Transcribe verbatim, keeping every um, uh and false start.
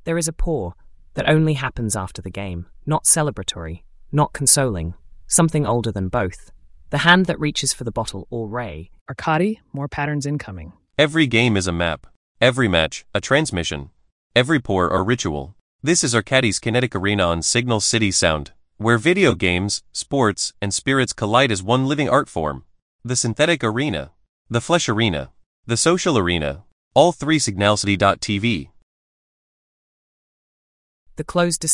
There is a pour that only happens after the game, not celebratory, not consoling, something older than both. The hand that reaches for the bottle or ray. Arcadi, more patterns incoming. Every game is a map. Every match, a transmission. Every pour or ritual. This is Arcadi's Kinetic Arena on Signal City Sound, where video games, sports, and spirits collide as one living art form. The synthetic arena, the flesh arena, the social arena, all three signalcity dot t v. The closed